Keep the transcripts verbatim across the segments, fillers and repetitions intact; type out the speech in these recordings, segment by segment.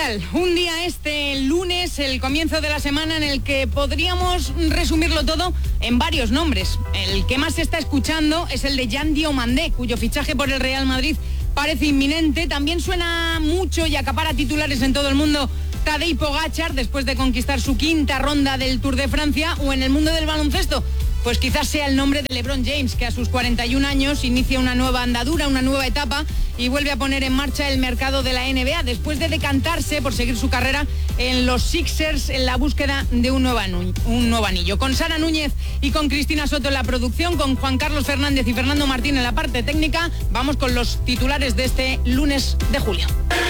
Mundial. Un día este lunes, el comienzo de la semana en el que podríamos resumirlo todo en varios nombres. El que más se está escuchando es el de Jan Diomandé, cuyo fichaje por el Real Madrid parece inminente. También suena mucho y acapara titulares en todo el mundo Tadej Pogačar, después de conquistar su quinta ronda del Tour de Francia. O en el mundo del baloncesto, pues quizás sea el nombre de LeBron James, que a sus cuarenta y un años inicia una nueva andadura, una nueva etapa y vuelve a poner en marcha el mercado de la N B A después de decantarse por seguir su carrera en los Sixers en la búsqueda de un nuevo, anu- un nuevo anillo. Con Sara Núñez y con Cristina Soto en la producción, con Juan Carlos Fernández y Fernando Martín en la parte técnica, vamos con los titulares de este lunes de julio.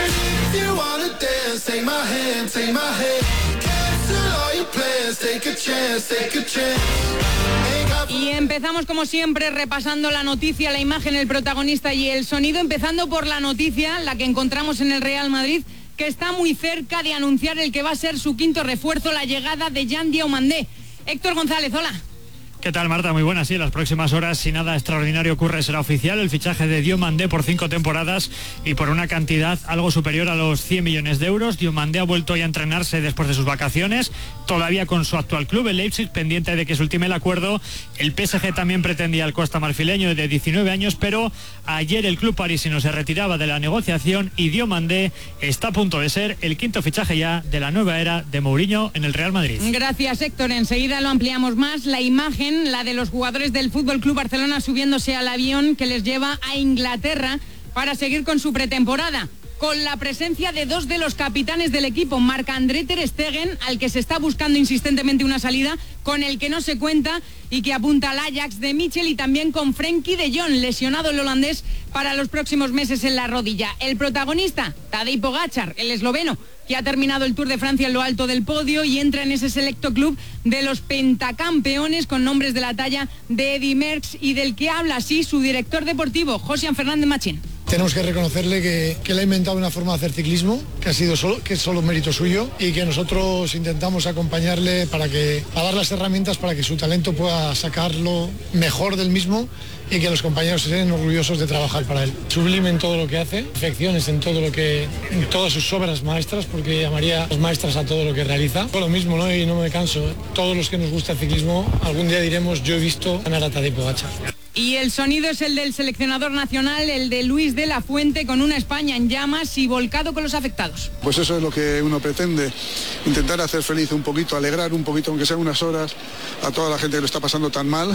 Y empezamos como siempre repasando la noticia, la imagen, el protagonista y el sonido, empezando por la noticia, la que encontramos en el Real Madrid, que está muy cerca de anunciar el que va a ser su quinto refuerzo, la llegada de Jan Diomandé. Héctor González, hola. ¿Qué tal, Marta? Muy buenas. Sí, en las próximas horas, si nada extraordinario ocurre, será oficial el fichaje de Diomandé por cinco temporadas y por una cantidad algo superior a los cien millones de euros. Diomandé ha vuelto hoy a entrenarse después de sus vacaciones, todavía con su actual club, el Leipzig, pendiente de que se ultime el acuerdo. El P S G también pretendía al costa marfileño de diecinueve años, pero ayer el club parisino se retiraba de la negociación y Diomandé está a punto de ser el quinto fichaje ya de la nueva era de Mourinho en el Real Madrid. Gracias, Héctor. Enseguida lo ampliamos más. La imagen, la de los jugadores del F C Barcelona subiéndose al avión que les lleva a Inglaterra para seguir con su pretemporada, con la presencia de dos de los capitanes del equipo, Marc-André ter Stegen, al que se está buscando insistentemente una salida, con el que no se cuenta y que apunta al Ajax de Michel, y también con Frenkie de Jong, lesionado el holandés para los próximos meses en la rodilla. El protagonista, Tadej Pogačar, el esloveno, que ha terminado el Tour de Francia en lo alto del podio y entra en ese selecto club de los pentacampeones con nombres de la talla de Eddy Merckx y del que habla así su director deportivo, José Fernández Machín. Tenemos que reconocerle que, que él ha inventado una forma de hacer ciclismo, que ha sido solo, que es solo mérito suyo, y que nosotros intentamos acompañarle para que, para dar las herramientas para que su talento pueda sacarlo mejor del mismo y que los compañeros estén orgullosos de trabajar para él. Sublime en todo lo que hace, perfecciones en todo lo que, en todas sus obras maestras, porque llamaría las maestras a todo lo que realiza. Por lo mismo, ¿no? Y no me canso. Todos los que nos gusta el ciclismo, algún día diremos, yo he visto ganar a Tadej Pogačar. Y el sonido es el del seleccionador nacional, el de Luis de la Fuente, con una España en llamas y volcado con los afectados. Pues eso es lo que uno pretende, intentar hacer feliz un poquito, alegrar un poquito, aunque sean unas horas, a toda la gente que lo está pasando tan mal,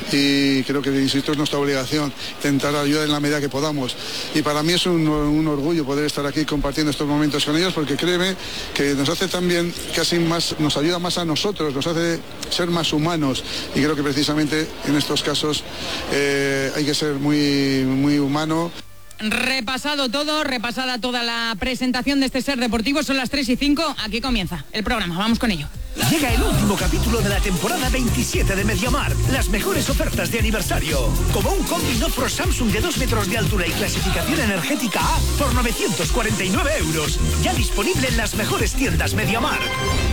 y creo que, insisto, es nuestra obligación intentar ayudar en la medida que podamos. Y para mí es un, un orgullo poder estar aquí compartiendo estos momentos con ellos, porque créeme que nos hace también, casi más, nos ayuda más a nosotros, nos hace ser más humanos, y creo que precisamente en estos casos Eh, hay que ser muy, muy humano. Repasado todo, repasada toda la presentación de este Ser Deportivo, son las tres y cinco, aquí comienza el programa, vamos con ello. Llega el último capítulo de la temporada veintisiete de MediaMarkt. Las mejores ofertas de aniversario, como un combi Note Pro Samsung de dos metros de altura y clasificación energética A por novecientos cuarenta y nueve euros. Ya disponible en las mejores tiendas MediaMarkt.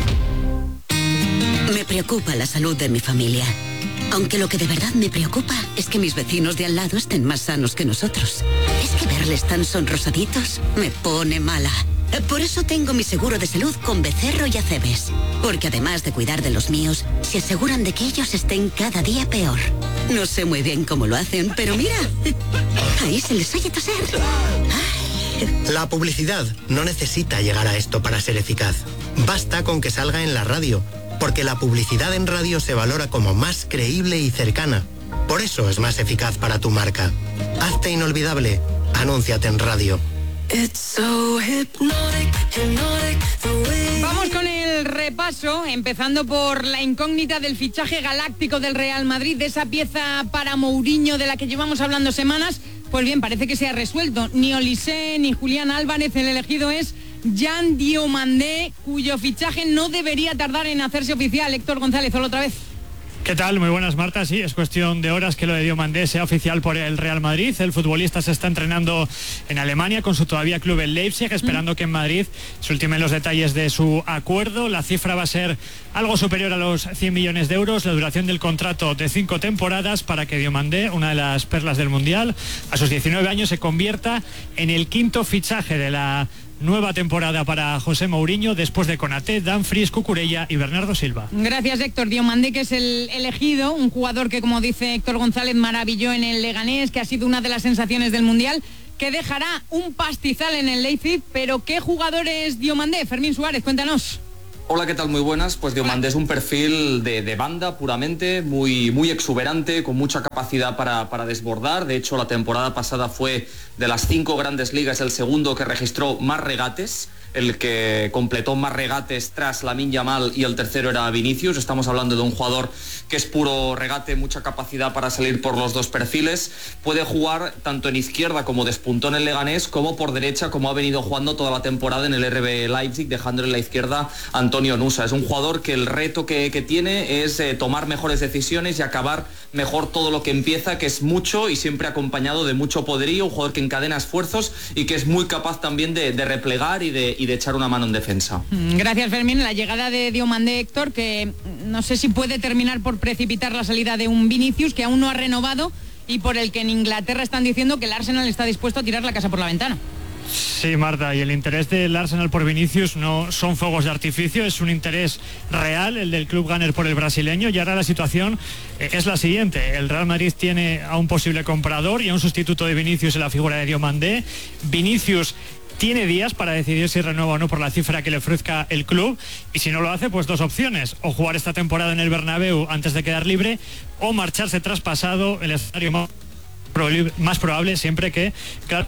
Me preocupa la salud de mi familia. Aunque lo que de verdad me preocupa es que mis vecinos de al lado estén más sanos que nosotros. Es que verles tan sonrosaditos me pone mala. Por eso tengo mi seguro de salud con Becerro y Acebes. Porque además de cuidar de los míos, se aseguran de que ellos estén cada día peor. No sé muy bien cómo lo hacen, pero mira, ahí se les oye toser. Ay. La publicidad no necesita llegar a esto para ser eficaz. Basta con que salga en la radio, porque la publicidad en radio se valora como más creíble y cercana. Por eso es más eficaz para tu marca. Hazte inolvidable. Anúnciate en radio. Vamos con el repaso, empezando por la incógnita del fichaje galáctico del Real Madrid, de esa pieza para Mourinho de la que llevamos hablando semanas. Pues bien, parece que se ha resuelto. Ni Olise ni Julián Álvarez, el elegido es Jan Diomandé, cuyo fichaje no debería tardar en hacerse oficial. Héctor González, hola otra vez. ¿Qué tal? Muy buenas, Marta. Sí, es cuestión de horas que lo de Diomandé sea oficial por el Real Madrid. El futbolista se está entrenando en Alemania con su todavía club el Leipzig, esperando mm. que en Madrid se ultimen los detalles de su acuerdo. La cifra va a ser algo superior a los cien millones de euros, la duración del contrato de cinco temporadas, para que Diomandé, una de las perlas del Mundial, a sus diecinueve años se convierta en el quinto fichaje de la nueva temporada para José Mourinho después de Konaté, Dumfries, Cucurella y Bernardo Silva. Gracias, Héctor. Diomandé, que es el elegido, un jugador que, como dice Héctor González, maravilló en el Leganés, que ha sido una de las sensaciones del Mundial, que dejará un pastizal en el Leipzig. Pero ¿qué jugador es Diomandé? Fermín Suárez, cuéntanos. Hola, ¿qué tal? Muy buenas. Pues Diomandé es un perfil de, de banda puramente, muy, muy exuberante, con mucha capacidad para, para desbordar. De hecho, la temporada pasada fue de las cinco grandes ligas el segundo que registró más regates, el que completó más regates tras Lamine Yamal, y el tercero era Vinicius. Estamos hablando de un jugador que es puro regate, mucha capacidad para salir por los dos perfiles. Puede jugar tanto en izquierda, como despuntó en el Leganés, como por derecha, como ha venido jugando toda la temporada en el R B Leipzig, dejándole en la izquierda a Antonio Nusa. Es un jugador que el reto que, que tiene es eh, tomar mejores decisiones y acabar mejor todo lo que empieza, que es mucho y siempre acompañado de mucho poderío, un jugador que encadena esfuerzos y que es muy capaz también de, de replegar y de, y de echar una mano en defensa. Gracias, Fermín. La llegada de Diomandé, Héctor, que no sé si puede terminar por precipitar la salida de un Vinicius que aún no ha renovado y por el que en Inglaterra están diciendo que el Arsenal está dispuesto a tirar la casa por la ventana. Sí, Marta, y el interés del Arsenal por Vinicius no son fuegos de artificio, es un interés real, el del club gunner por el brasileño. Y ahora la situación es la siguiente: el Real Madrid tiene a un posible comprador y a un sustituto de Vinicius en la figura de Diomandé. Vinicius tiene días para decidir si renueva o no por la cifra que le ofrezca el club, y si no lo hace, pues dos opciones: o jugar esta temporada en el Bernabéu antes de quedar libre, o marcharse traspasado, el escenario más probable, más probable siempre que, claro.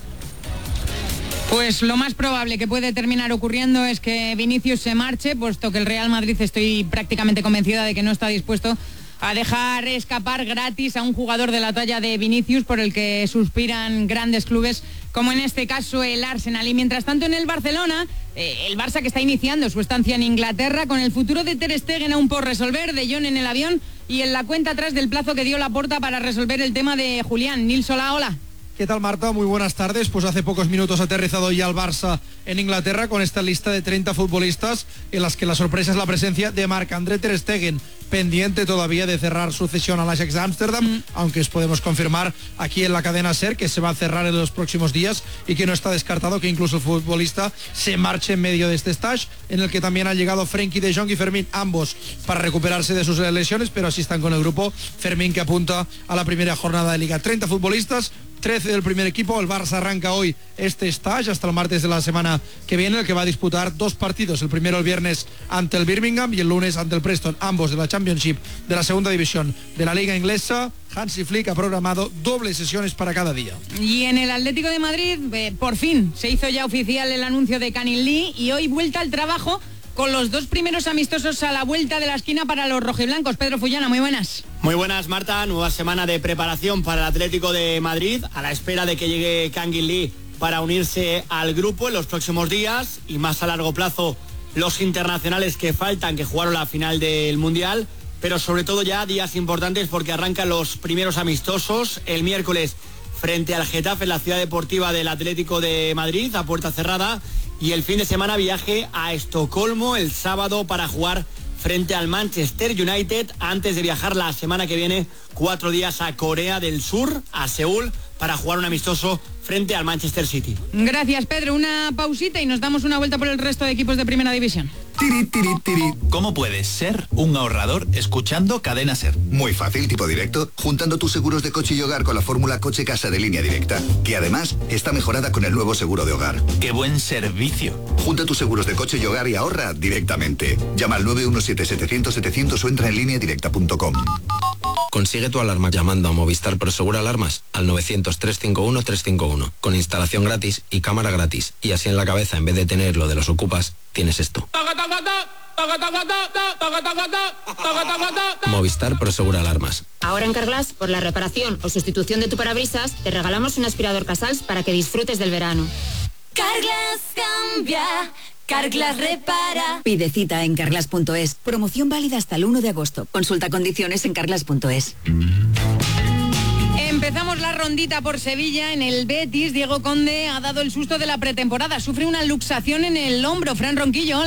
Pues lo más probable que puede terminar ocurriendo es que Vinicius se marche, puesto que el Real Madrid, estoy prácticamente convencida de que no está dispuesto a dejar escapar gratis a un jugador de la talla de Vinicius, por el que suspiran grandes clubes, como en este caso el Arsenal. Y mientras tanto, en el Barcelona, eh, el Barça, que está iniciando su estancia en Inglaterra, con el futuro de Ter Stegen aún por resolver, De Jong en el avión y en la cuenta atrás del plazo que dio Laporta para resolver el tema de Julián. Nils, hola, hola. ¿Qué tal, Marta? Muy buenas tardes. Pues hace pocos minutos ha aterrizado ya el Barça en Inglaterra con esta lista de treinta futbolistas, en las que la sorpresa es la presencia de Marc-André Ter Stegen, pendiente todavía de cerrar su cesión al Ajax de Ámsterdam, mm. aunque os podemos confirmar aquí en la cadena SER que se va a cerrar en los próximos días y que no está descartado que incluso el futbolista se marche en medio de este stage, en el que también han llegado Frenkie de Jong y Fermín, ambos para recuperarse de sus lesiones, pero así están con el grupo. Fermín, que apunta a la primera jornada de Liga. treinta futbolistas, trece del primer equipo. El Barça arranca hoy este stage hasta el martes de la semana que viene, el que va a disputar dos partidos: el primero el viernes ante el Birmingham y el lunes ante el Preston, ambos de la Championship, de la segunda división de la Liga Inglesa. Hansi Flick ha programado dobles sesiones para cada día. Y en el Atlético de Madrid, eh, por fin se hizo ya oficial el anuncio de Canning Lee, y hoy vuelta al trabajo con los dos primeros amistosos a la vuelta de la esquina para los rojiblancos. Pedro Fullana, muy buenas. Muy buenas, Marta. Nueva semana de preparación para el Atlético de Madrid, a la espera de que llegue Canning Lee para unirse al grupo en los próximos días, y más a largo plazo los internacionales que faltan, que jugaron la final del Mundial, pero sobre todo ya días importantes porque arrancan los primeros amistosos el miércoles frente al Getafe en la ciudad deportiva del Atlético de Madrid a puerta cerrada, y el fin de semana viaje a Estocolmo el sábado para jugar frente al Manchester United, antes de viajar la semana que viene cuatro días a Corea del Sur, a Seúl, para jugar un amistoso frente al Manchester City. Gracias, Pedro. Una pausita y nos damos una vuelta por el resto de equipos de Primera División. Tiri, tiri, tiri. ¿Cómo puedes ser un ahorrador escuchando Cadena SER? Muy fácil, tipo directo, juntando tus seguros de coche y hogar con la fórmula Coche-Casa de Línea Directa, que además está mejorada con el nuevo seguro de hogar. ¡Qué buen servicio! Junta tus seguros de coche y hogar y ahorra directamente. Llama al nueve uno siete, setecientos, setecientos o entra en línea directa punto com. Consigue tu alarma llamando a Movistar Prosegura Alarmas al novecientos, trescientos cincuenta y uno, trescientos cincuenta y uno, con instalación gratis y cámara gratis, y así en la cabeza, en vez de tener lo de los ocupas, tienes esto. Movistar Prosegura Alarmas. Ahora en Carglass, por la reparación o sustitución de tu parabrisas, te regalamos un aspirador Casals para que disfrutes del verano. Carglass cambia, Carglass repara. Pide cita en carglass punto es. Promoción válida hasta el uno de agosto. Consulta condiciones en carglass punto es. Empezamos la rondita por Sevilla. En el Betis, Diego Conde ha dado el susto de la pretemporada. Sufre una luxación en el hombro. Fran Ronquillo, hola.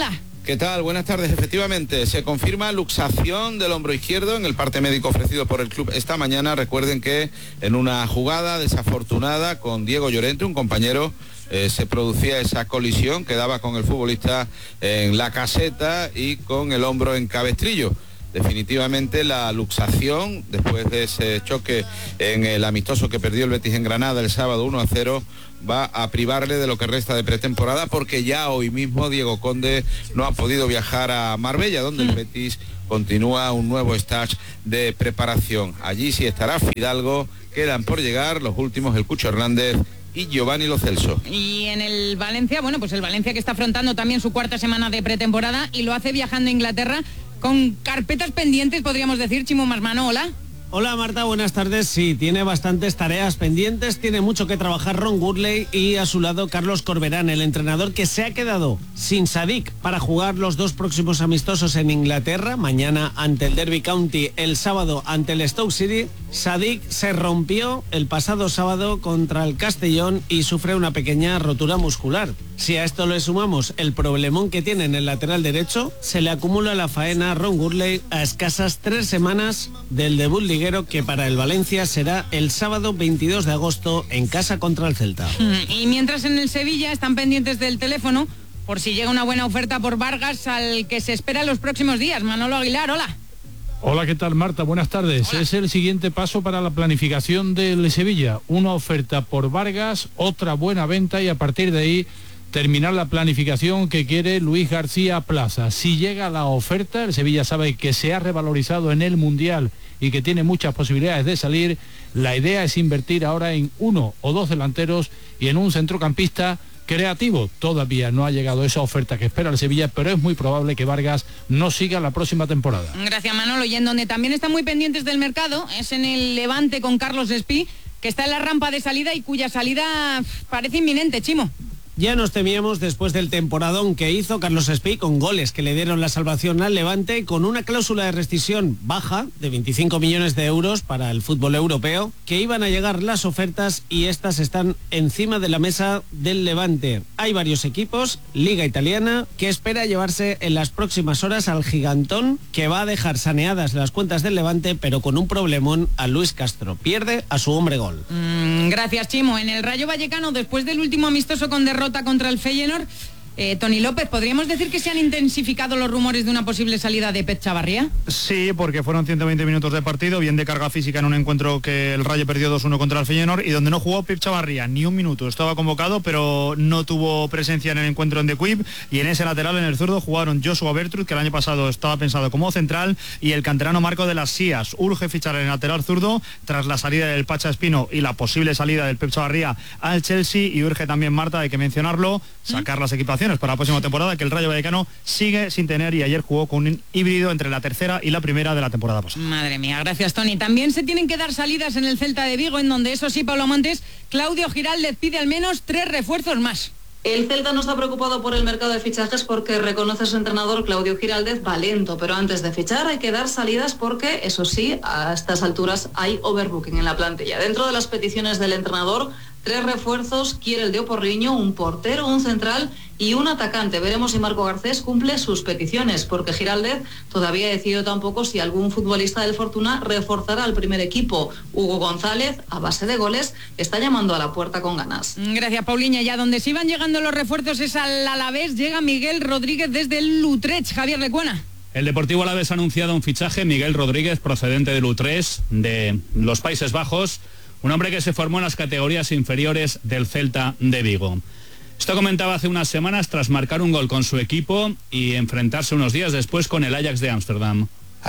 ¿Qué tal? Buenas tardes. Efectivamente, se confirma luxación del hombro izquierdo en el parte médico ofrecido por el club esta mañana. Recuerden que en una jugada desafortunada con Diego Llorente, un compañero, eh, se producía esa colisión que daba con el futbolista en la caseta y con el hombro en cabestrillo. Definitivamente la luxación, después de ese choque en el amistoso que perdió el Betis en Granada el sábado uno a cero, va a privarle de lo que resta de pretemporada, porque ya hoy mismo Diego Conde no ha podido viajar a Marbella, donde el Betis continúa un nuevo stage de preparación. Allí sí estará Fidalgo, quedan por llegar los últimos, el Cucho Hernández y Giovanni Lo Celso. Y en el Valencia, bueno, pues el Valencia que está afrontando también su cuarta semana de pretemporada y lo hace viajando a Inglaterra con carpetas pendientes, podríamos decir. Chimo Masmano, hola. Hola Marta, buenas tardes. Sí, tiene bastantes tareas pendientes, tiene mucho que trabajar Ron Gurley y a su lado Carlos Corberán, el entrenador que se ha quedado sin Sadik para jugar los dos próximos amistosos en Inglaterra, mañana ante el Derby County, el sábado ante el Stoke City. Sadik se rompió el pasado sábado contra el Castellón y sufre una pequeña rotura muscular. Si a esto le sumamos el problemón que tiene en el lateral derecho, se le acumula la faena a Ron Gurley a escasas tres semanas del debut liguero, que para el Valencia será el sábado veintidós de agosto en casa contra el Celta. Y mientras en el Sevilla están pendientes del teléfono por si llega una buena oferta por Vargas, al que se espera en los próximos días. Manolo Aguilar, hola. Hola, ¿qué tal, Marta? Buenas tardes. Hola. Es el siguiente paso para la planificación del Sevilla. Una oferta por Vargas, otra buena venta y a partir de ahí terminar la planificación que quiere Luis García Plaza. Si llega la oferta, el Sevilla sabe que se ha revalorizado en el Mundial y que tiene muchas posibilidades de salir. La idea es invertir ahora en uno o dos delanteros y en un centrocampista creativo. Todavía no ha llegado esa oferta que espera el Sevilla, pero es muy probable que Vargas no siga la próxima temporada. Gracias, Manolo. Y en donde también están muy pendientes del mercado es en el Levante con Carlos Espí, que está en la rampa de salida y cuya salida parece inminente, Chimo. Ya nos temíamos después del temporadón que hizo Carlos Espí, con goles que le dieron la salvación al Levante, con una cláusula de rescisión baja de veinticinco millones de euros para el fútbol europeo, que iban a llegar las ofertas y estas están encima de la mesa del Levante. Hay varios equipos, Liga Italiana, que espera llevarse en las próximas horas al gigantón, que va a dejar saneadas las cuentas del Levante, pero con un problemón a Luis Castro. Pierde a su hombre gol. Mm, gracias, Chimo. En el Rayo Vallecano, después del último amistoso con derrota contra el Feyenoord, eh, Tony López, ¿podríamos decir que se han intensificado los rumores de una posible salida de Pep Chavarría? Sí, porque fueron ciento veinte minutos de partido, bien de carga física en un encuentro que el Rayo perdió dos uno contra el Feyenoord y donde no jugó Pep Chavarría ni un minuto. Estaba convocado, pero no tuvo presencia en el encuentro en The Quip, y en ese lateral, en el zurdo, jugaron Joshua Bertrud, que el año pasado estaba pensado como central, y el canterano Marco de las Sías. Urge fichar en el lateral zurdo tras la salida del Pacha Espino y la posible salida del Pep Chavarría al Chelsea, y urge también, Marta, hay que mencionarlo, sacar las equipaciones para la próxima temporada, que el Rayo Vallecano sigue sin tener, y ayer jugó con un híbrido entre la tercera y la primera de la temporada pasada. Madre mía, gracias, Tony. También se tienen que dar salidas en el Celta de Vigo, en donde, eso sí, Pablo Montes, Claudio Giraldez pide al menos tres refuerzos más. El Celta no está preocupado por el mercado de fichajes porque reconoce a su entrenador Claudio Giraldez va lento, pero antes de fichar hay que dar salidas porque, eso sí, a estas alturas hay overbooking en la plantilla. Dentro de las peticiones del entrenador, tres refuerzos quiere el de Oporriño, un portero, un central y un atacante. Veremos si Marco Garcés cumple sus peticiones, porque Giraldez todavía ha decidido tampoco si algún futbolista del Fortuna reforzará al primer equipo. Hugo González, a base de goles, está llamando a la puerta con ganas. Gracias, Pauliña. Ya donde se iban llegando los refuerzos es al Alavés. Llega Miguel Rodríguez desde el Utrecht. Javier Lecuona. El Deportivo Alavés ha anunciado un fichaje, Miguel Rodríguez, procedente del Utrecht, de los Países Bajos, un hombre que se formó en las categorías inferiores del Celta de Vigo. Esto comentaba hace unas semanas tras marcar un gol con su equipo y enfrentarse unos días después con el Ajax de Ámsterdam.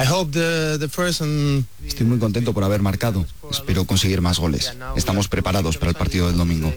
Estoy muy contento por haber marcado. Espero conseguir más goles. Estamos preparados para el partido del domingo.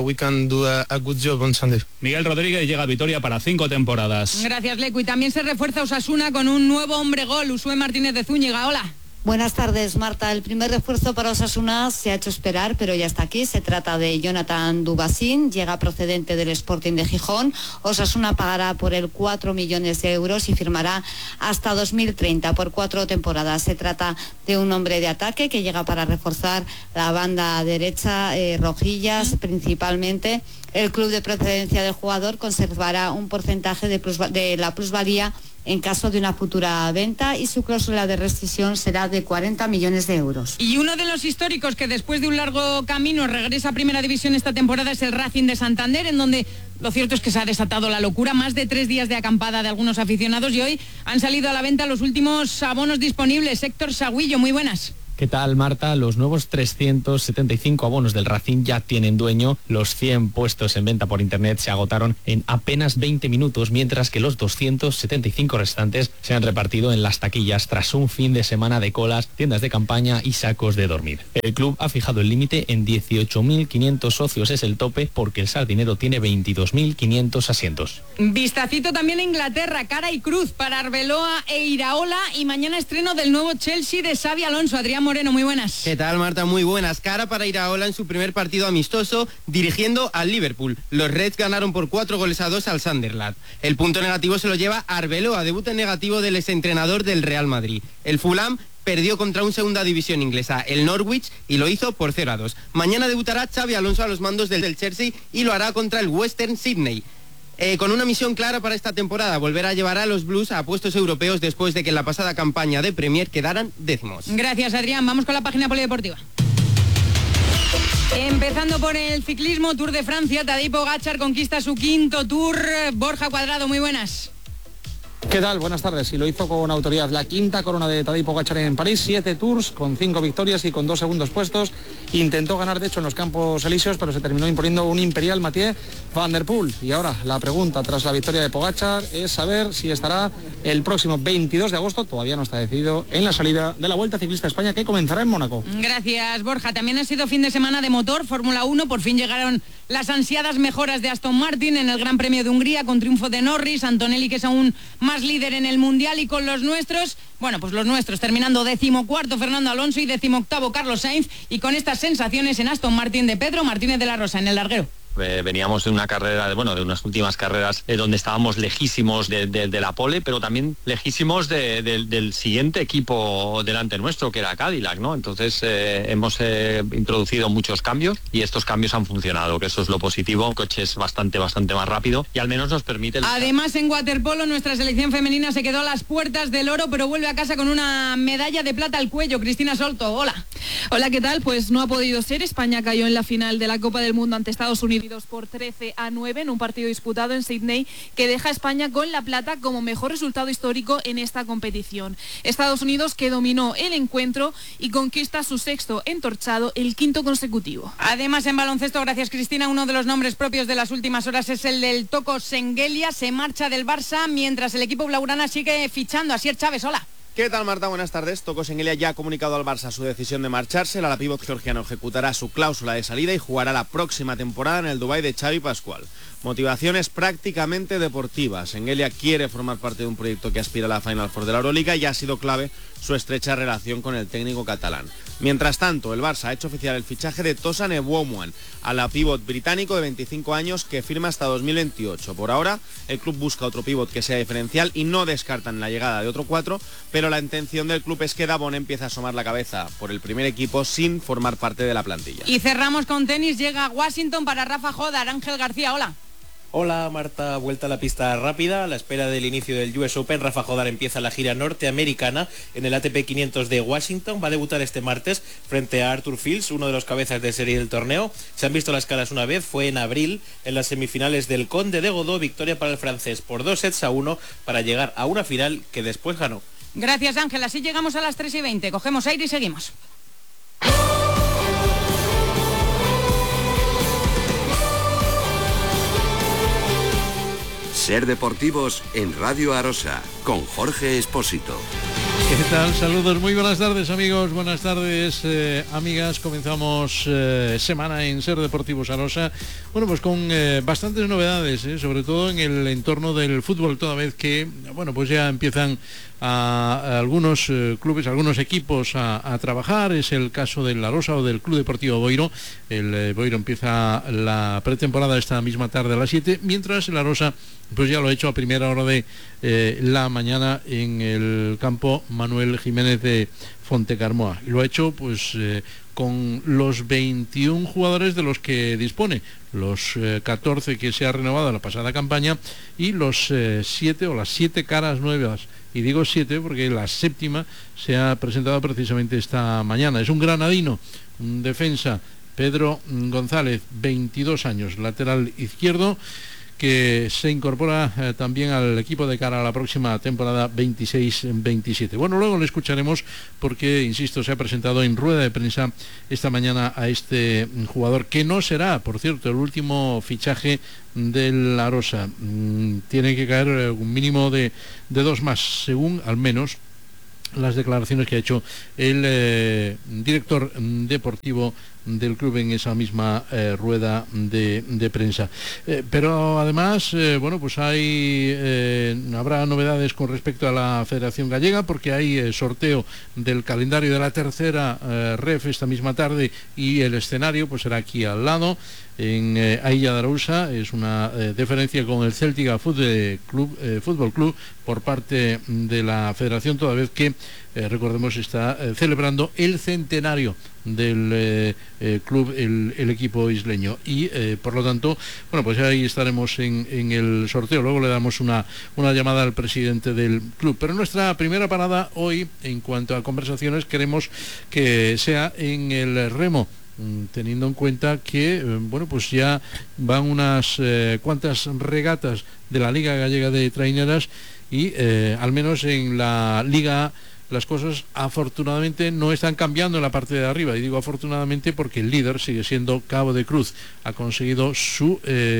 Miguel Rodríguez llega a Vitoria para cinco temporadas. Gracias, Lecu. Y también se refuerza Osasuna con un nuevo hombre gol, Usue Martínez de Zúñiga. Hola. Buenas tardes, Marta. El primer refuerzo para Osasuna se ha hecho esperar, pero ya está aquí. Se trata de Jonathan Dubasín, llega procedente del Sporting de Gijón. Osasuna pagará por él cuatro millones de euros y firmará hasta dos mil treinta por cuatro temporadas. Se trata de un hombre de ataque que llega para reforzar la banda derecha, eh, rojillas principalmente. El club de procedencia del jugador conservará un porcentaje de, plus, de la plusvalía en caso de una futura venta y su cláusula de rescisión será de cuarenta millones de euros. Y uno de los históricos que después de un largo camino regresa a Primera División esta temporada es el Racing de Santander, en donde lo cierto es que se ha desatado la locura, más de tres días de acampada de algunos aficionados y hoy han salido a la venta los últimos abonos disponibles. Héctor Sagüillo, muy buenas. ¿Qué tal, Marta? Los nuevos trescientos setenta y cinco abonos del Racing ya tienen dueño. Los cien puestos en venta por internet se agotaron en apenas veinte minutos, mientras que los doscientos setenta y cinco restantes se han repartido en las taquillas tras un fin de semana de colas, tiendas de campaña y sacos de dormir. El club ha fijado el límite en dieciocho mil quinientos socios, es el tope, porque el Sardinero tiene veintidós mil quinientos asientos. Vistacito también a Inglaterra, cara y cruz para Arbeloa e Iraola, y mañana estreno del nuevo Chelsea de Xabi Alonso. Adrián Moreno, muy buenas. ¿Qué tal, Marta? Muy buenas. Cara para Iraola en su primer partido amistoso dirigiendo al Liverpool. Los Reds ganaron por cuatro goles a dos al Sunderland. El punto negativo se lo lleva Arbeloa, debut en negativo del exentrenador del Real Madrid. El Fulham perdió contra un segunda división inglesa, el Norwich, y lo hizo por cero a dos. Mañana debutará Xabi Alonso a los mandos del, del Chelsea y lo hará contra el Western Sydney. Eh, con una misión clara para esta temporada, volver a llevar a los Blues a puestos europeos después de que en la pasada campaña de Premier quedaran décimos. Gracias, Adrián. Vamos con la página polideportiva. Empezando por el ciclismo, Tour de Francia, Tadej Pogačar conquista su quinto Tour. Borja Cuadrado, muy buenas. ¿Qué tal? Buenas tardes. Y lo hizo con autoridad. La quinta corona de Tadej Pogačar en París, siete tours con cinco victorias y con dos segundos puestos. Intentó ganar, de hecho, en los Campos Elíseos, pero se terminó imponiendo un imperial Mathieu Van Der Poel. Y ahora la pregunta tras la victoria de Pogačar es saber si estará el próximo veintidós de agosto, todavía no está decidido, en la salida de la Vuelta Ciclista a España, que comenzará en Mónaco. Gracias, Borja. También ha sido fin de semana de motor, Fórmula uno. Por fin llegaron las ansiadas mejoras de Aston Martin en el Gran Premio de Hungría, con triunfo de Norris, Antonelli, que es aún más líder en el Mundial, y con los nuestros, bueno, pues los nuestros, terminando decimocuarto Fernando Alonso y decimoctavo Carlos Sainz, y con estas sensaciones en Aston Martin de Pedro Martínez de la Rosa en el larguero. Eh, veníamos de una carrera, de, bueno, de unas últimas carreras eh, donde estábamos lejísimos de, de, de la pole, pero también lejísimos de, de, del siguiente equipo delante nuestro, que era Cadillac, ¿no? Entonces eh, hemos eh, introducido muchos cambios y estos cambios han funcionado, que eso es lo positivo. El coche es bastante, bastante más rápido y al menos nos permite... El... Además, en waterpolo, nuestra selección femenina se quedó a las puertas del oro, pero vuelve a casa con una medalla de plata al cuello. Cristina Solto, hola. Hola, ¿qué tal? Pues no ha podido ser. España cayó en la final de la Copa del Mundo ante Estados Unidos por trece a nueve en un partido disputado en Sydney, que deja a España con la plata como mejor resultado histórico en esta competición. Estados Unidos, que dominó el encuentro y conquista su sexto entorchado, el quinto consecutivo. Además, en baloncesto, gracias Cristina, uno de los nombres propios de las últimas horas es el del Toko Sengelia. Se marcha del Barça mientras el equipo blaugrana sigue fichando. Asier Chávez, hola. ¿Qué tal, Marta? Buenas tardes. Toko Sengelia ya ha comunicado al Barça su decisión de marcharse. El ala pívot georgiano ejecutará su cláusula de salida y jugará la próxima temporada en el Dubái de Xavi Pascual. Motivaciones prácticamente deportivas. Sengelia quiere formar parte de un proyecto que aspira a la Final Four de la Euroliga y ha sido clave su estrecha relación con el técnico catalán. Mientras tanto, el Barça ha hecho oficial el fichaje de Tosan Ewuomuan, ala pívot británico de veinticinco años que firma hasta dos mil veintiocho. Por ahora, el club busca otro pívot que sea diferencial y no descartan la llegada de otro cuatro, pero la intención del club es que Davon empiece a asomar la cabeza por el primer equipo sin formar parte de la plantilla. Y cerramos con tenis. Llega a Washington para Rafa Jodar. Ángel García, hola. Hola, Marta, vuelta a la pista rápida. A la espera del inicio del U S Open, Rafa Jodar empieza la gira norteamericana en el A T P quinientos de Washington. Va a debutar este martes frente a Arthur Fils, uno de los cabezas de serie del torneo. Se han visto las caras una vez, fue en abril, en las semifinales del Conde de Godó. Victoria para el francés por dos sets a uno para llegar a una final que después ganó. Gracias, Ángel. Así llegamos a las tres y veinte. Cogemos aire y seguimos. Ser Deportivos en Radio Arosa, con Jorge Expósito. ¿Qué tal? Saludos, muy buenas tardes amigos, buenas tardes eh, amigas. Comenzamos eh, semana en Ser Deportivo Sarosa. Bueno, pues con eh, bastantes novedades, eh, sobre todo en el entorno del fútbol, toda vez que, bueno, pues ya empiezan a, a algunos eh, clubes, algunos equipos a, a trabajar. Es el caso del Arosa o del Club Deportivo Boiro. El eh, Boiro empieza la pretemporada esta misma tarde a las siete, mientras el Arosa pues ya lo ha hecho a primera hora de eh, la mañana en el campo Manuel Jiménez de Fontecarmoa. Y lo ha hecho pues eh, con los veintiún jugadores de los que dispone, los eh, catorce que se ha renovado la pasada campaña y los eh, siete o las siete caras nuevas. Y digo siete porque la séptima se ha presentado precisamente esta mañana. Es un granadino, un defensa, Pedro González, veintidós años, lateral izquierdo, que se incorpora eh, también al equipo de cara a la próxima temporada veintiséis veintisiete. Bueno, luego le escucharemos porque, insisto, se ha presentado en rueda de prensa esta mañana a este jugador, que no será, por cierto, el último fichaje del Arosa. Mm, tiene que caer eh, un mínimo de, de dos más, según al menos las declaraciones que ha hecho el eh, director deportivo del club en esa misma eh, rueda de, de prensa. Eh, pero además, eh, bueno, pues hay eh, habrá novedades con respecto a la Federación Gallega, porque hay eh, sorteo del calendario de la tercera eh, ref esta misma tarde, y el escenario pues será aquí al lado, en eh, Ailla de Arousa. Es una eh, deferencia con el Céltica Fútbol Club, eh, Fútbol Club por parte de la Federación, toda vez que Eh, recordemos, está eh, celebrando el centenario del eh, eh, club, el, el equipo isleño, y eh, por lo tanto, bueno, pues ahí estaremos en, en el sorteo. Luego le damos una, una llamada al presidente del club, pero nuestra primera parada hoy, en cuanto a conversaciones, queremos que sea en el remo, teniendo en cuenta que, eh, bueno, pues ya van unas eh, cuantas regatas de la Liga Gallega de Traineras, y eh, al menos en la Liga las cosas afortunadamente no están cambiando en la parte de arriba, y digo afortunadamente porque el líder sigue siendo Cabo de Cruz. Ha conseguido su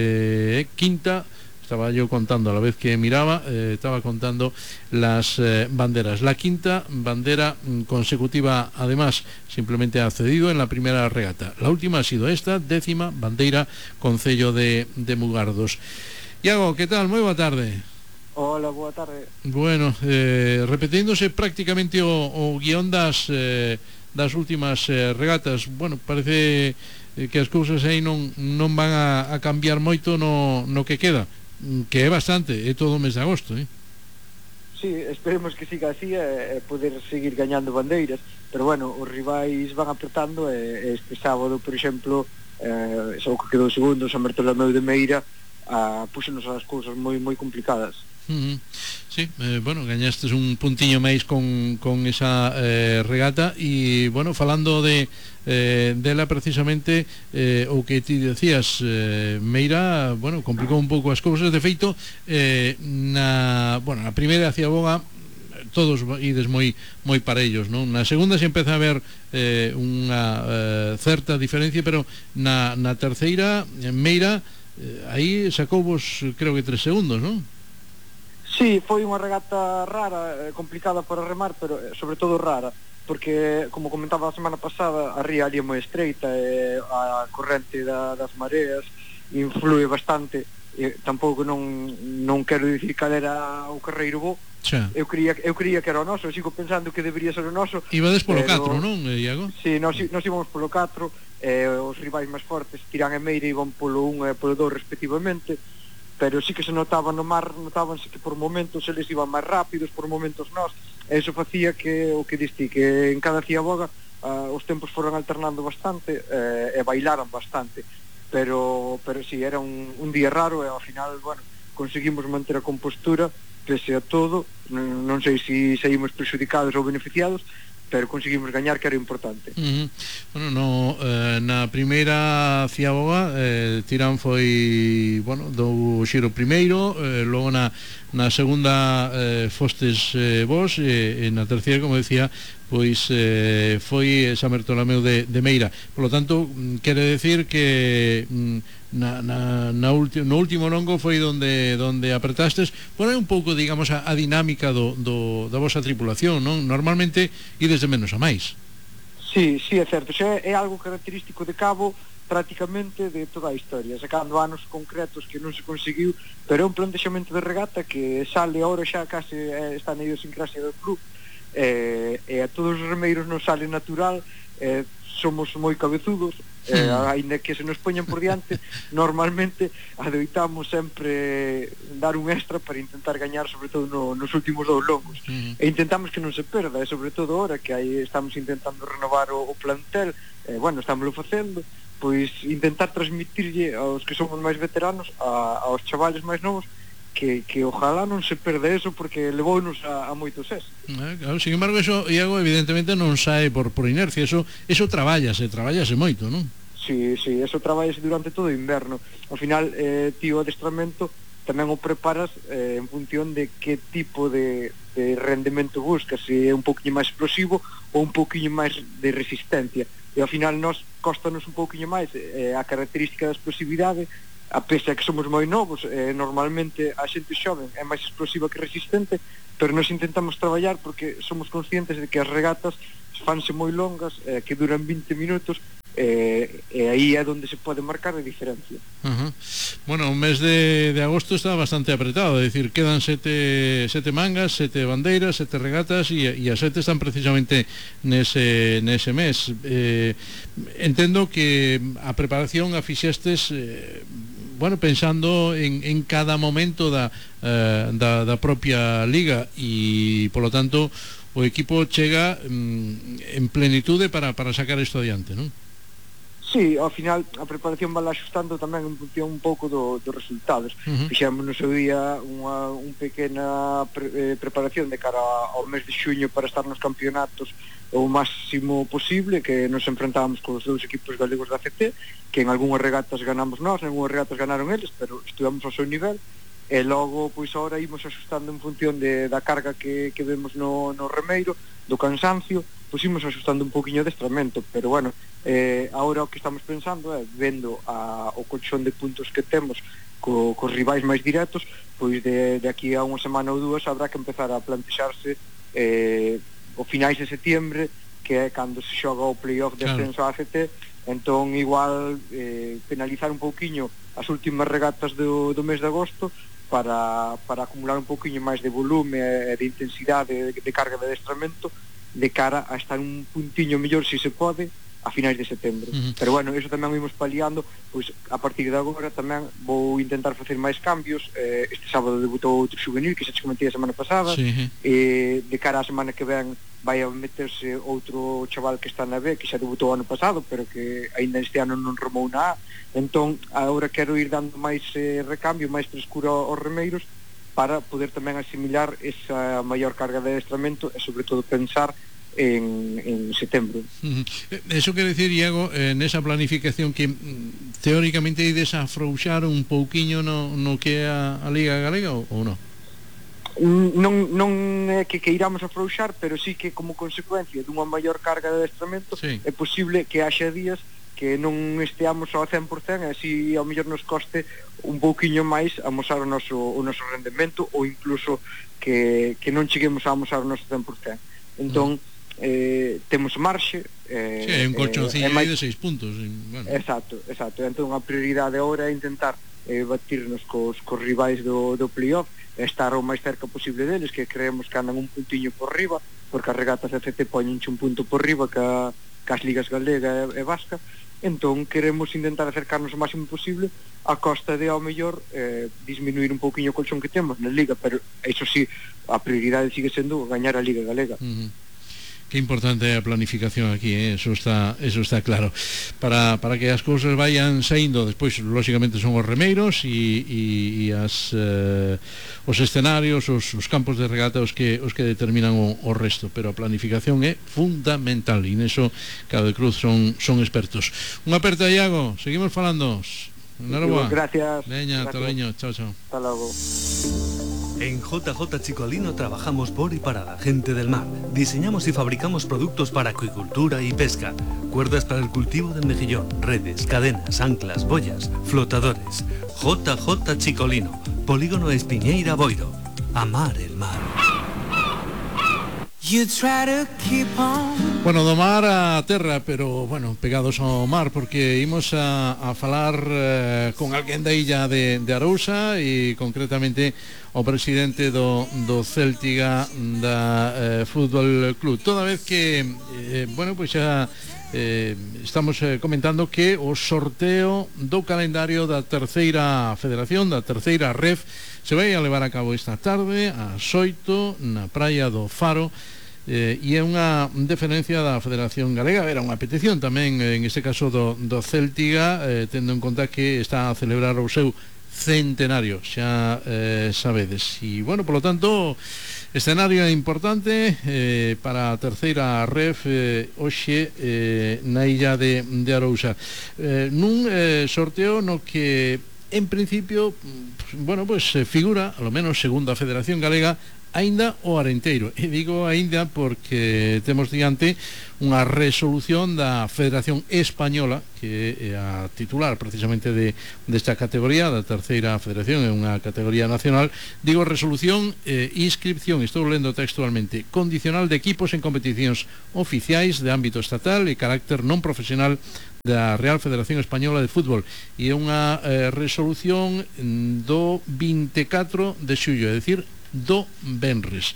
eh, quinta, estaba yo contando a la vez que miraba, eh, estaba contando las eh, banderas, la quinta bandera consecutiva. Además, simplemente ha cedido en la primera regata. La última ha sido esta, décima bandeira Concello de, de Mugardos. Iago, ¿qué tal? Muy buena tarde. Hola, boa tarde. Bueno, eh, repetíndose prácticamente o, o guión das, eh, das últimas eh, regatas, bueno, parece eh, que as cousas aí non, non van a, a cambiar moito no, no que queda, que é bastante, é todo o mes de agosto, eh? Sí, esperemos que siga así e eh, poder seguir gañando bandeiras, pero bueno, os rivais van apretando, e eh, este sábado, por exemplo, eh, só que quedou segundo, San Bartolomeu de Meira, ah, puxenos as cousas moi moi complicadas. Uh-huh. Sí, eh, bueno, gañastes un puntiño máis con, con esa eh, regata. E, bueno, falando de eh, dela precisamente, eh, o que ti decías, eh, Meira, bueno, complicou un pouco as cousas. De feito, eh, na, bueno, na primeira Ciaboga todos ides moi moi parellos, non? Na segunda se empeza a ver eh, unha eh, certa diferencia, pero na, na terceira, en Meira, eh, aí sacou vos, creo que tres segundos, non? Sí, foi unha regata rara, complicada para remar, pero sobre todo rara, porque, como comentaba a semana pasada, a ría ali é moi estreita, e a corrente da, das mareas influe bastante, e tampouco non, non quero dicir cal era o carreiro bo. Xa. Eu creía, eu creía que era o noso, eu sigo pensando que debería ser o noso. Ibades polo catro, non, Iago? Sí, nós, nós íbamos polo catro, eh, os rivais máis fortes, Tirán e Meira, iban polo un e polo dous respectivamente, pero sí que se notaba no mar, notábanse que por momentos eles iban máis rápidos, por momentos nós, e iso facía que, o que diste, que en cada Ciaboga uh, os tempos foron alternando bastante, eh, e bailaran bastante, pero pero sí, era un, un día raro, e ao final, bueno, conseguimos manter a compostura pese a todo. Non, non sei se saímos perjudicados ou beneficiados, pero conseguimos gañar, que era importante. Uh-huh. Bueno, no, eh, na primeira Ciaboga, eh, Tirán foi, bueno, do xiro primeiro, eh, logo na, na segunda eh, fostes eh, vos, e eh, na terceira, como decía, pois eh, foi San Bertolomeu de, de Meira. Por lo tanto, quere decir que na, na, na ulti, no último longo foi donde donde apretastes. Por aí un pouco, digamos, a, a dinámica do, do, da vosa tripulación, non? Normalmente ides de menos a máis. Sí, sí, é certo. Xa é algo característico de Cabo prácticamente de toda a historia, sacando anos concretos que non se conseguiu, pero é un plantexamento de regata que sale ahora xa case eh, está na idiosincrasia do club, eh, e a todos os remeiros nos sale natural, eh, somos moi cabezudos, eh, ainda que se nos poñan por diante, normalmente adoitamos sempre dar un extra para intentar gañar, sobre todo no, nos últimos dous longos, uh-huh. e intentamos que non se perda, e sobre todo ahora que aí estamos intentando renovar o, o plantel, eh, bueno, estámoslo facendo, pois intentar transmitirlle aos que somos máis veteranos, a, aos chavales máis novos, que, que ojalá non se perda eso, porque levounos a, a moitos es. Eh, claro, sin embargo, eso, Iago, evidentemente non sae por, por inercia, eso, eso traballase, traballase moito, non? Sí, sí, eso traballase durante todo o inverno. Ao final, eh, tío, o adestramento tamén o preparas eh, en función de que tipo de, de rendemento buscas, se é un poquinho máis explosivo ou un poquinho máis de resistencia. E ao final nos costanos un pouquinho máis eh, a característica da explosividade, a pese a que somos moi novos, eh, normalmente a xente xoven é máis explosiva que resistente, pero nos intentamos traballar porque somos conscientes de que as regatas fanse moi longas, eh, que duran vinte minutos, eh, e aí é onde se pode marcar a diferencia. Uh-huh. Bueno, o mes de, de agosto está bastante apretado, é dicir, quedan sete, sete mangas, sete bandeiras, sete regatas, e, e as sete están precisamente nese, nese mes. Eh, entendo que a preparación a fixestes eh, bueno, pensando en, en cada momento da, uh, da, da propia liga, e polo tanto o equipo chega um, en plenitude para, para sacar isto adiante, non? Sí, ao final a preparación vai axustando tamén en función un pouco do, dos resultados. Uh-huh. Fixemos no seu día unha un pequena pre, eh, preparación de cara ao mes de xuño para estar nos campeonatos o máximo posible, que nos enfrentábamos con os dous equipos galegos da C T, que en algunhas regatas ganamos nós, en algunhas regatas ganaron eles, pero estuvamos ao seu nivel, e logo, pois, agora imos axustando en función de, da carga que, que vemos no, no remeiro, do cansancio, pois imos axustando un poquinho de estramento, pero bueno, eh, agora o que estamos pensando é, vendo a, o colchón de puntos que temos co, cos rivais máis directos, pois de, de aquí a unha semana ou dúas habrá que empezar a plantexarse eh, o finais de setiembre, que é cando se xoga o playoff de ascenso á A C T, entón igual eh, penalizar un pouquiño as últimas regatas do, do mes de agosto para, para acumular un pouquiño máis de volume e de intensidade de, de carga de adestramento de cara a estar un puntiño mellor, se se pode, a finais de setembro. Uh-huh. Pero bueno, eso tamén vimos paliando, pois a partir de agora tamén vou intentar facer máis cambios. Eh, este sábado debutou outro juvenil que xa te comentei a semana pasada, sí. E de cara á semana que ven vai a meterse outro chaval que está na B, que xa debutou ano pasado, pero que aínda este ano non remou na A. Entón, agora quero ir dando máis eh, recambio, máis frescura aos remeiros, para poder tamén asimilar esa maior carga de adestramento e sobre todo pensar en, en setembro. Uh-huh. Eso quere decir, Iago, eh, nesa planificación que mm, teóricamente ides a afrouxar un pouquiño no, no que é a, a Liga Galega ou, ou non? Non, non é que queiramos afrouxar, pero sí que como consecuencia dunha maior carga de adestramento, sí, é posible que haxa días que non esteamos ao cen por cen, e así ao mellor nos coste un pouquiño máis amosar o noso, o noso rendemento, ou incluso que, que non cheguemos a amosar o noso cen por cen. Entón, mm. eh, temos marxe. Eh, sí, hai un colchoncillo eh, aí de seis puntos. Bueno. Exacto, exacto. Entón, a prioridade agora é intentar eh, batirnos cos, cos rivais do, do playoff, e estar o máis cerca posible deles, que creemos que andan un puntiño por riba, porque as regatas de C T poñenche un punto por riba que, a, que as ligas galega e, e vasca. Entón queremos intentar acercarnos o máximo posible a costa de, ao mellor, eh, disminuir un pouquiño o colchón que temos na liga, pero eso sí, a prioridade sigue sendo gañar a Liga Galega. Uh-huh. Que importante é a planificación aquí, eh? eso está eso está claro. Para, para que as cousas vayan saindo, despois, lógicamente, son os remeiros e, e, e as, eh, os escenarios, os, os campos de regata os que, os que determinan o, o resto, pero a planificación é fundamental, e neso Cabo de Cruz son, son expertos. Un aperta, Iago, seguimos falando. Gracias. Veña, ata logo, chao, chao. Hasta logo. En J J Chicolino trabajamos por y para la gente del mar. Diseñamos y fabricamos productos para acuicultura y pesca. Cuerdas para el cultivo del mejillón, redes, cadenas, anclas, boyas, flotadores. J J Chicolino, Polígono Espiñeira Boiro. Amar el mar. Bueno, do mar a terra, pero, bueno, pegados ao mar, porque imos a, a falar eh, con alguén da illa de, de Arousa e concretamente o presidente do, do Céltiga da eh, Fútbol Club. Toda vez que, eh, bueno, pois xa eh, estamos eh, comentando que o sorteo do calendario da terceira federación, da terceira R E F, se vai a levar a cabo esta tarde ás oito na praia do Faro. Eh, e é unha deferencia da Federación Galega, era unha petición tamén, en este caso do, do Céltiga, eh, tendo en conta que está a celebrar o seu centenario, xa eh, sabedes. E, bueno, polo tanto, escenario importante eh, para a terceira R E F eh, hoxe eh, na illa de, de Arousa. Eh, nun eh, sorteo no que, en principio, bueno, pues figura, ao menos segundo a Federación Galega, aínda o Arenteiro, e digo aínda porque temos diante unha resolución da Federación Española, que é a titular precisamente de desta categoría, da terceira federación, é unha categoría nacional. Digo resolución, eh, inscripción, estou lendo textualmente, condicional de equipos en competicións oficiais de ámbito estatal e carácter non profesional da Real Federación Española de Fútbol, e é unha eh, resolución do vinte e catro de xullo, é dicir, do venres,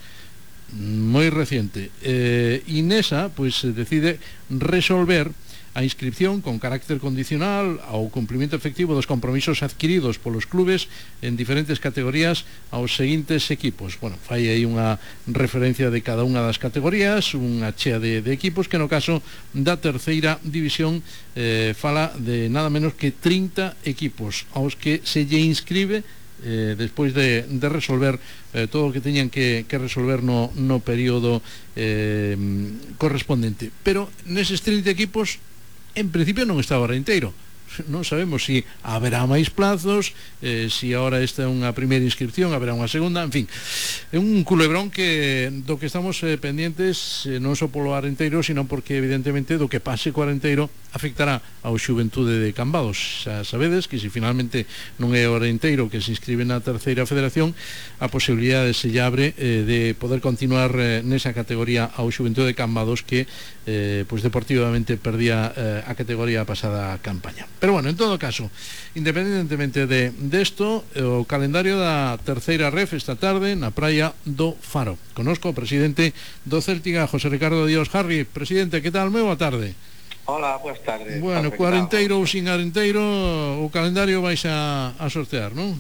moi reciente, eh, e nesa pois decide resolver a inscripción con carácter condicional ao cumprimento efectivo dos compromisos adquiridos polos clubes en diferentes categorías aos seguintes equipos. Bueno, fai aí unha referencia de cada unha das categorías, unha chea de, de equipos que no caso da terceira división eh, fala de nada menos que trinta equipos aos que se lle inscribe Eh, despois de, de resolver eh, todo o que teñan que, que resolver no, no período eh, correspondente. Pero neses trinta equipos en principio non estaba Arenteiro. Non sabemos se si haberá máis plazos, eh, se si agora esta é unha primeira inscripción, haberá unha segunda, en fin, é un culebrón que do que estamos eh, pendientes, eh, non só polo Arenteiro, sino porque evidentemente do que pase co Arenteiro afectará ao Xuventude de Cambados. Xa sabedes que se finalmente non é o Arenteiro que se inscribe na terceira federación, a posibilidade se lle abre eh, de poder continuar eh, nesa categoría ao Xuventude de Cambados que eh, pues deportivamente perdía eh, a categoría pasada campaña. Pero bueno, en todo caso, independentemente de, de esto, o calendario da terceira R E F esta tarde na praia do Faro. Conozco o presidente do Céltiga, José Ricardo Díaz Harri. Presidente, que tal? Moi boa tarde. Hola, boas tardes. Bueno, co Arenteiro ou sin Arenteiro, o calendario vais a, a sortear, non?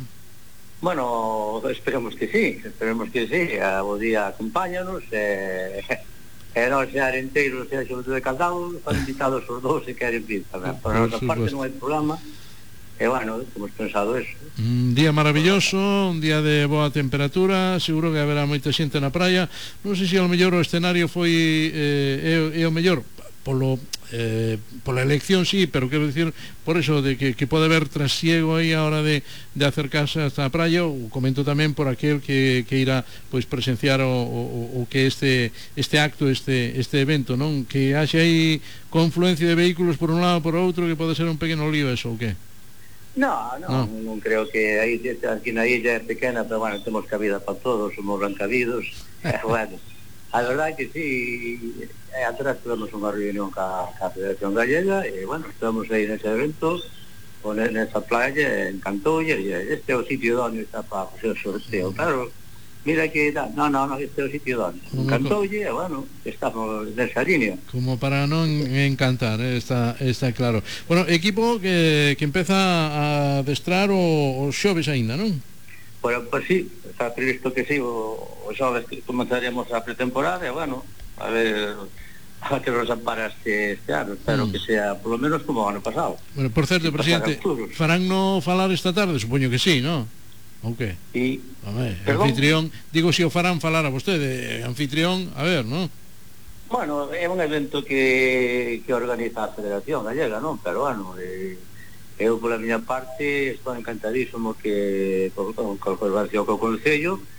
Bueno, esperemos que sí, esperemos que sí. A o día acompáñanos, e... Eh... E non se Arenteiro, se Xuventude de Cambados, están invitados os dous se queren vir tamén. Por a nosa parte non hai problema. E bueno, hemos pensado eso. Un día maravilloso, un día de boa temperatura, seguro que haberá moita xente na praia. Non sei se ao mellor o escenario foi eh, é, é o mellor polo eh, pola elección, sí, pero quero dicir por eso de que, que pode haber trasiego aí a hora de, de acercarse hasta a praia. O comento tamén por aquel que, que irá pois presenciar o, o, o que este este acto, este este evento, non? Que haxe aí confluencia de vehículos por un lado por outro, que pode ser un pequeno lío eso, ou que? No, no, no, non creo que aí, aquí na illa é pequena, pero bueno, temos cabida para todos, somos ben cabidos. eh, bueno, a verdade que sí, eh, atrás tuvemos unha reunión ca, ca Federación Gallega e, bueno, estamos aí nese evento, con nesa playa, en Cantolla, e este é o sitio donde está para facer o sorteo. Claro, mira que, no, no, no, este é o sitio donde, en Cantolla, e, bueno, estamos nesa línea. Como para non encantar, eh, está, está claro. Bueno, equipo que, que empeza a adestrar o, o xoves aínda, non? Bueno, pues sí, está previsto que sí, o, o xoves que comenzaremos a pretemporada, e, bueno, a ver a que nos ampara este, este ano, espero mm. que sea por lo menos como o ano pasado. Bueno, por certo, presidente, farán no falar esta tarde, supoño que sí, non? Ou que? E... A ver, anfitrión, digo se o farán falar a vostede, anfitrión, a ver, non? Bueno, é un evento que, que organiza a Federación Gallega, non? Pero, bueno, eh, eu, pola miña parte, estou encantadísimo que con, con, con, con o Concello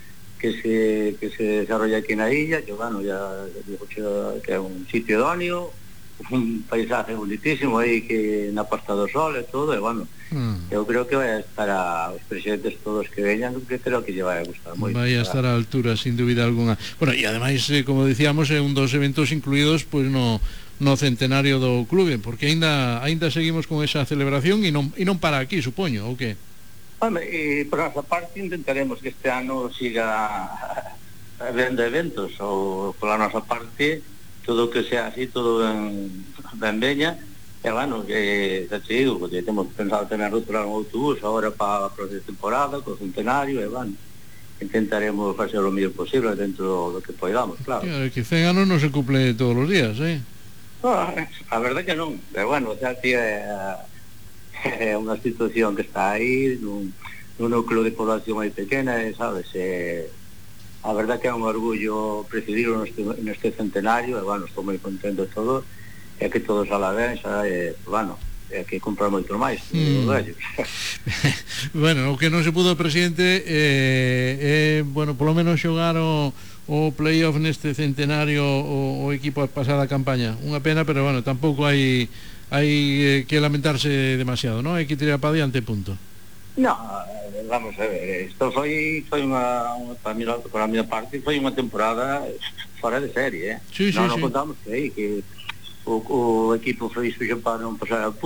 que se que se desarrolla aquí na illa, que bueno, ya digo que, que é un sitio idóneo, un paisaje bonitísimo aí que na Posta do Sol e todo, e bueno, mm. eu creo que vai a estar a os presidentes todos que veñan, que creo que lle vai a gustar moito. Vai a estar a altura, sin dúbida alguna. Bueno, e ademais, eh, como decíamos, é un dos eventos incluídos pois pues, no no centenario do clube, porque aínda aínda seguimos con esa celebración e non e non para aquí, supoño, ou que? Bueno, e por nosa parte intentaremos que este ano siga habendo eventos, ou pola nosa parte todo que sea así, todo ben, ben veña, e bueno, que xa te digo, porque temos pensado tener outro un autobús agora para a próxima temporada, co centenario, e bueno, intentaremos facer o mellor posible dentro do que podamos, claro. Claro, que cen anos non se cumple todos os días, eh? Ah, a verdade que non, pero bueno, xa que é, é unha situación que está aí nun, nun núcleo de población moi pequena, e, sabes, é, a verdade que é un orgullo presidir neste, neste centenario, e bueno, estou moi contento de todo, e que todo sala ben, xa, e, bueno, é que comprar moito máis, mm. Bueno, o que non se pudo, presidente, é, eh, bueno, polo menos xogar o o playoff neste centenario o, o equipo a pasada campaña. Unha pena, pero bueno, tampouco hai hai eh, que lamentarse demasiado, non? Hai que tirar para diante, punto. No, vamos a ver, isto foi foi unha, unha para, mí, para a miña parte foi unha temporada fora de serie, eh? Sí, sí, non, sí. Non contamos que aí que o, o equipo foi suxo para non pasar ao